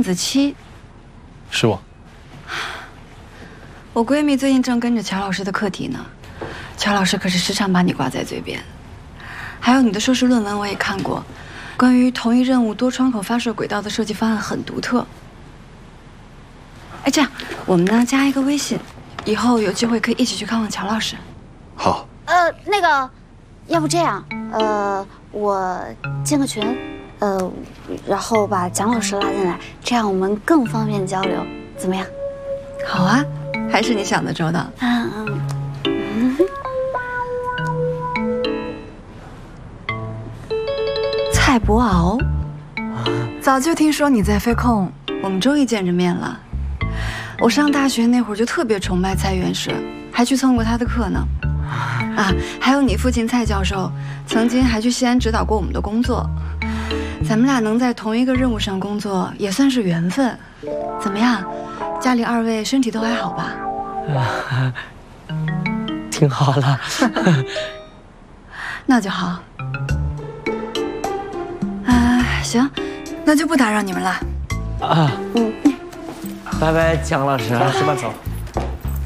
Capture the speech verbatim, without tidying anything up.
子期， 是我。 我闺蜜最近正跟着乔老师的课题呢，乔老师可是时常把你挂在嘴边。还有你的硕士论文我也看过，关于同一任务多窗口发射轨道的设计方案很独特。哎，这样我们呢加一个微信，以后有机会可以一起去看望乔老师。 好。 呃，那个，要不这样，呃，我建个群，呃，然后把蒋老师拉进来，这样我们更方便交流，怎么样？ 好啊，还是你想的周到。 嗯嗯。嗯蔡博鳌，早就听说你在飞控，我们终于见着面了。我上大学那会儿就特别崇拜蔡院士，还去蹭过他的课呢。啊，还有你父亲蔡教授，曾经还去西安指导过我们的工作。咱们俩能在同一个任务上工作，也算是缘分。怎么样，家里二位身体都还好吧？ 啊，挺好了。 那就好。啊，行，那就不打扰你们了。 啊，嗯，拜拜，蒋老师。 蒋老师慢走。